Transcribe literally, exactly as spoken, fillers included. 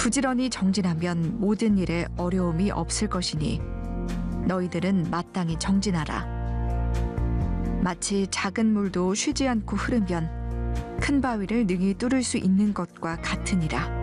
부지런히 정진하면 모든 일에 어려움이 없을 것이니 너희들은 마땅히 정진하라. 마치 작은 물도 쉬지 않고 흐르면 큰 바위를 능히 뚫을 수 있는 것과 같으니라.